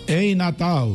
Em Natal,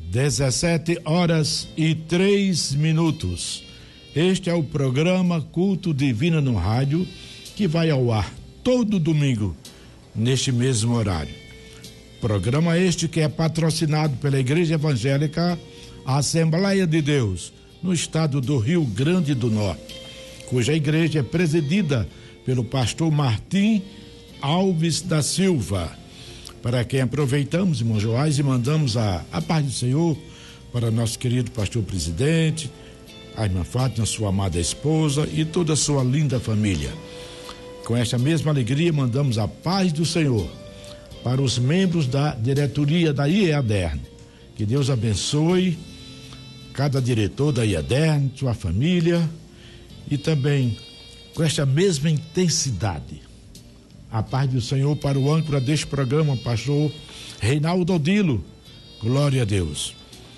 17h03. Este é o programa Culto Divino no Rádio, que vai ao ar todo domingo, neste mesmo horário. Programa este que é patrocinado pela Igreja Evangélica Assembleia de Deus, no estado do Rio Grande do Norte, cuja igreja é presidida pelo pastor Martim Alves da Silva, para quem aproveitamos, irmão Joás, e mandamos a paz do Senhor para nosso querido pastor presidente, a irmã Fátima, sua amada esposa e toda a sua linda família. Com esta mesma alegria, mandamos a paz do Senhor para os membros da diretoria da IEADERN. Que Deus abençoe cada diretor da IEADERN, sua família, e também com esta mesma intensidade. A paz do Senhor para o âncora deste programa, pastor Reinaldo Odilo. Glória a Deus.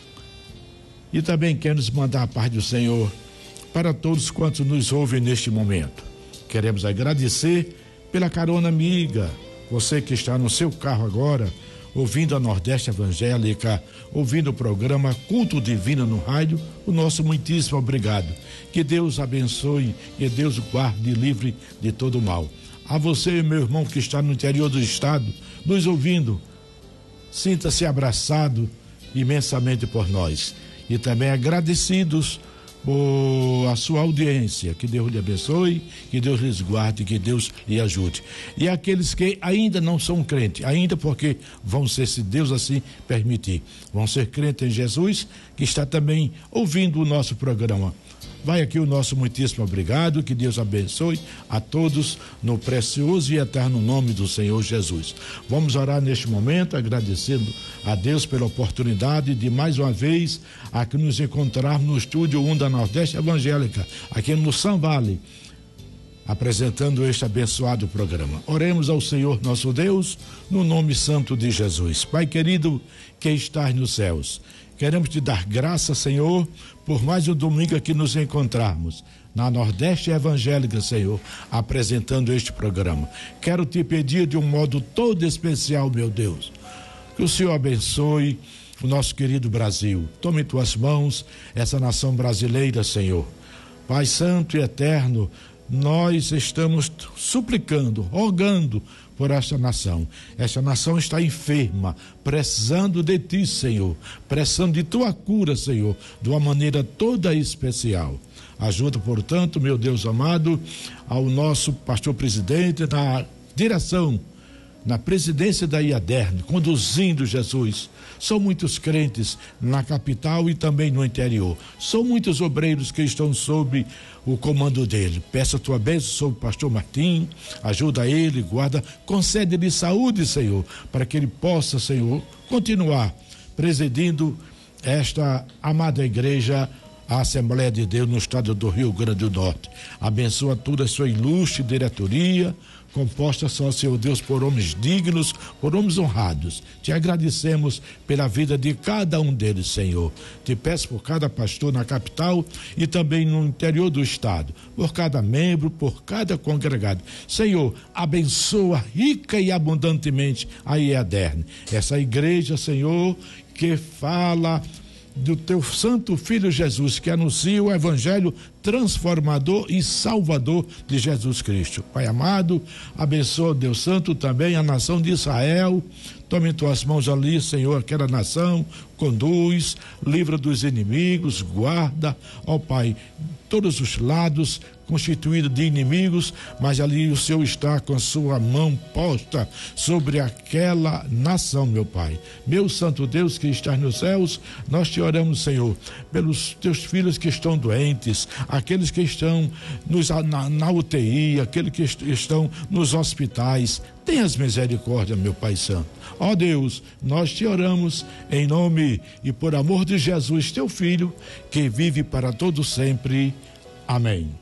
E também queremos mandar a paz do Senhor para todos quantos nos ouvem neste momento. Queremos agradecer pela carona amiga, você que está no seu carro agora, ouvindo a Nordeste Evangélica, ouvindo o programa Culto Divino no Rádio, o nosso muitíssimo obrigado. Que Deus abençoe e Deus guarde livre de todo mal. A você, meu irmão, que está no interior do estado, nos ouvindo, sinta-se abraçado imensamente por nós. E também agradecidos por a sua audiência. Que Deus lhe abençoe, que Deus lhes guarde, que Deus lhe ajude. E aqueles que ainda não são crentes, ainda porque vão ser, se Deus assim permitir, vão ser crentes em Jesus, que está também ouvindo o nosso programa. Vai aqui o nosso muitíssimo obrigado, que Deus abençoe a todos no precioso e eterno nome do Senhor Jesus. Vamos orar neste momento, agradecendo a Deus pela oportunidade de mais uma vez aqui nos encontrarmos no estúdio 1 da Nordeste Evangélica, aqui no Sun Valley, apresentando este abençoado programa. Oremos ao Senhor nosso Deus, no nome santo de Jesus. Pai querido, que estás nos céus, queremos te dar graça, Senhor, por mais um domingo aqui nos encontrarmos na Nordeste Evangélica, Senhor, apresentando este programa. Quero te pedir de um modo todo especial, meu Deus, que o Senhor abençoe o nosso querido Brasil. Tome em tuas mãos essa nação brasileira, Senhor. Pai santo e eterno, nós estamos suplicando, rogando por esta nação. Esta nação está enferma, precisando de ti, Senhor, precisando de tua cura, Senhor, de uma maneira toda especial. Ajuda, portanto, meu Deus amado, ao nosso pastor presidente na direção, na presidência da IEADERN, conduzindo Jesus. São muitos crentes na capital e também no interior. São muitos obreiros que estão sob o comando dele. Peço a tua bênção sobre o pastor Martim, ajuda ele, guarda, concede-lhe saúde, Senhor, para que ele possa, Senhor, continuar presidindo esta amada igreja, a Assembleia de Deus no estado do Rio Grande do Norte. Abençoa toda a sua ilustre diretoria, composta só, Senhor Deus, por homens dignos, por homens honrados. Te agradecemos pela vida de cada um deles, Senhor. Te peço por cada pastor na capital e também no interior do estado, por cada membro, por cada congregado. Senhor, abençoa rica e abundantemente a IEADERN, essa igreja, Senhor, que fala do teu santo filho Jesus, que anuncia o evangelho transformador e salvador de Jesus Cristo. Pai amado, abençoa, Deus santo, também a nação de Israel. Tome em tuas mãos ali, Senhor, aquela nação, conduz, livra dos inimigos, guarda, ó Pai, todos os lados constituídos de inimigos, mas ali o Senhor está com a sua mão posta sobre aquela nação, meu Pai. Meu santo Deus que estás nos céus, nós te oramos, Senhor, pelos teus filhos que estão doentes, aqueles que estão na UTI, aqueles que estão nos hospitais. Tenhas misericórdia, meu Pai Santo. Ó Deus, nós te oramos em nome e por amor de Jesus, teu Filho, que vive para todo sempre. Amém.